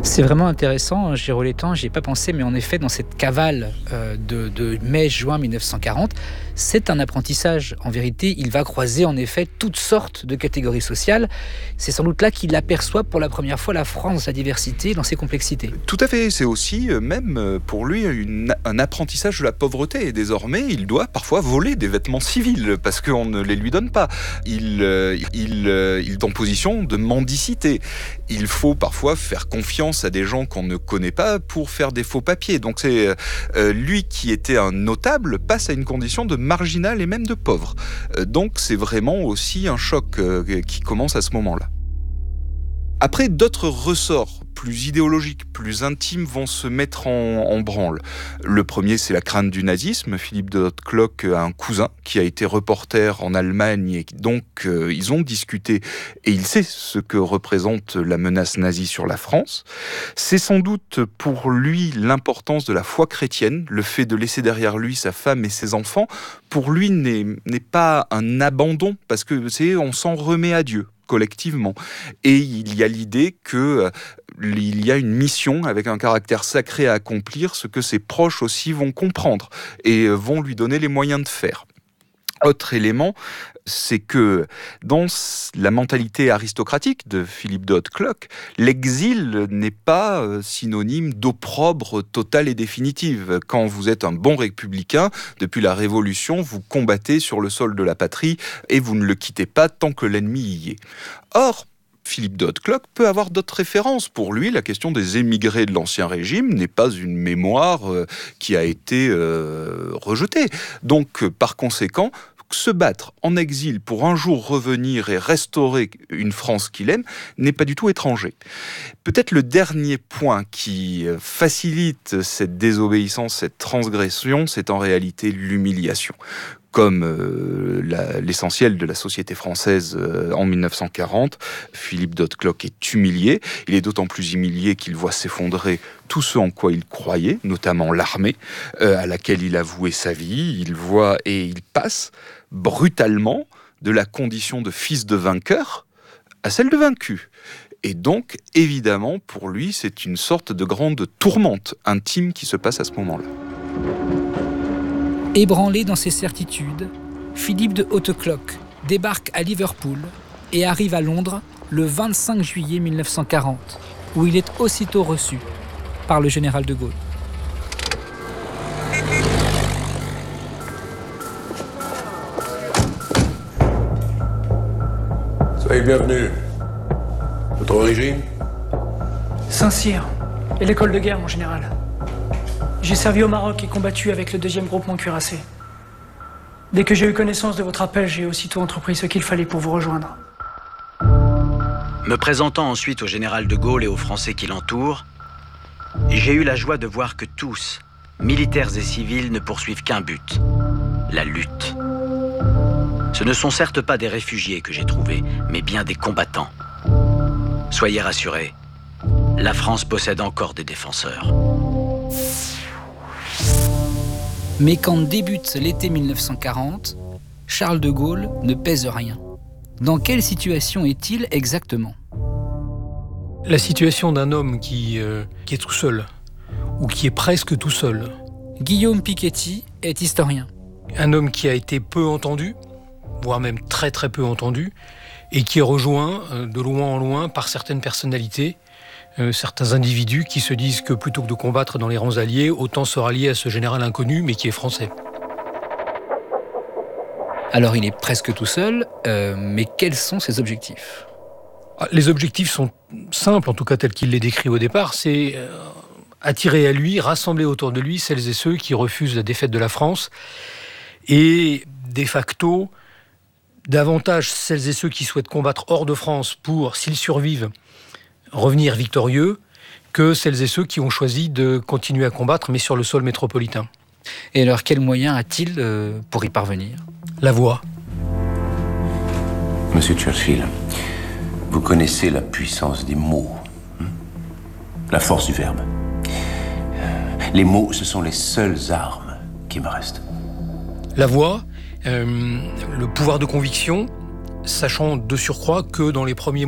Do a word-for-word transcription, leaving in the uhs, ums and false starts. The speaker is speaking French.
C'est vraiment intéressant, Géraud Létang, j'y ai pas pensé, mais en effet, dans cette cavale euh, de, de mai-juin mille neuf cent quarante, c'est un apprentissage. En vérité, il va croiser en effet toutes sortes de catégories sociales. C'est sans doute là qu'il aperçoit pour la première fois la France dans sa diversité, dans ses complexités. Tout à fait, c'est aussi, même pour lui, une, un apprentissage de la pauvreté. Et désormais, il doit parfois voler des vêtements civils, parce qu'on ne les lui donne pas. Il, il, il est en position de mendicité. Il faut parfois faire confiance à des gens qu'on ne connaît pas pour faire des faux papiers. Donc c'est euh, lui qui était un notable passe à une condition de marginal et même de pauvre. Euh, donc c'est vraiment aussi un choc euh, qui commence à ce moment-là. Après, d'autres ressorts plus idéologiques, plus intimes vont se mettre en, en branle. Le premier, c'est la crainte du nazisme. Philippe de Haute-Cloque a un cousin qui a été reporter en Allemagne et donc euh, ils ont discuté et il sait ce que représente la menace nazie sur la France. C'est sans doute pour lui l'importance de la foi chrétienne, le fait de laisser derrière lui sa femme et ses enfants, pour lui n'est, n'est pas un abandon parce que c'est on s'en remet à Dieu collectivement. Et il y a l'idée que euh, il y a une mission avec un caractère sacré à accomplir, ce que ses proches aussi vont comprendre et euh, vont lui donner les moyens de faire. Autre élément, c'est que dans la mentalité aristocratique de Philippe de Haute-Cloque, l'exil n'est pas synonyme d'opprobre total et définitive. Quand vous êtes un bon républicain, depuis la Révolution, vous combattez sur le sol de la patrie et vous ne le quittez pas tant que l'ennemi y est. Or, Philippe de Haute-Cloque peut avoir d'autres références. Pour lui, la question des émigrés de l'Ancien Régime n'est pas une mémoire euh, qui a été euh, rejetée. Donc, euh, par conséquent, se battre en exil pour un jour revenir et restaurer une France qu'il aime n'est pas du tout étranger. Peut-être le dernier point qui facilite cette désobéissance, cette transgression, c'est en réalité l'humiliation. Comme euh, la, l'essentiel de la société française euh, en mille neuf cent quarante, Philippe de Haute-Cloque est humilié. Il est d'autant plus humilié qu'il voit s'effondrer tout ce en quoi il croyait, notamment l'armée, euh, à laquelle il a voué sa vie. Il voit et il passe brutalement de la condition de fils de vainqueur à celle de vaincu. Et donc, évidemment, pour lui, c'est une sorte de grande tourmente intime qui se passe à ce moment-là. Ébranlé dans ses certitudes, Philippe de Haute-Cloque débarque à Liverpool et arrive à Londres le vingt-cinq juillet mille neuf cent quarante, où il est aussitôt reçu par le général de Gaulle. Soyez bienvenus. Votre origine ? Saint-Cyr et l'école de guerre, mon général. J'ai servi au Maroc et combattu avec le deuxième groupement cuirassé. Dès que j'ai eu connaissance de votre appel, j'ai aussitôt entrepris ce qu'il fallait pour vous rejoindre. Me présentant ensuite au général de Gaulle et aux Français qui l'entourent, j'ai eu la joie de voir que tous, militaires et civils, ne poursuivent qu'un but, la lutte. Ce ne sont certes pas des réfugiés que j'ai trouvés, mais bien des combattants. Soyez rassurés, la France possède encore des défenseurs. Mais quand débute l'été mille neuf cent quarante, Charles de Gaulle ne pèse rien. Dans quelle situation est-il exactement ? La situation d'un homme qui, euh, qui est tout seul, ou qui est presque tout seul. Guillaume Piketty est historien. Un homme qui a été peu entendu, voire même très très peu entendu, et qui est rejoint euh, de loin en loin par certaines personnalités, euh, certains individus qui se disent que plutôt que de combattre dans les rangs alliés, autant se rallier à ce général inconnu, mais qui est français. Alors il est presque tout seul, euh, mais quels sont ses objectifs ? Les objectifs sont simples, en tout cas tels qu'il les décrit au départ, c'est euh, attirer à lui, rassembler autour de lui celles et ceux qui refusent la défaite de la France, et de facto, davantage celles et ceux qui souhaitent combattre hors de France pour, s'ils survivent, revenir victorieux, que celles et ceux qui ont choisi de continuer à combattre, mais sur le sol métropolitain. Et alors, quels moyens a-t-il euh, pour y parvenir ? La voix. Monsieur Churchill, vous connaissez la puissance des mots, hein ? La force du verbe. Les mots, ce sont les seules armes qui me restent. La voix, euh, le pouvoir de conviction, sachant de surcroît que dans les premiers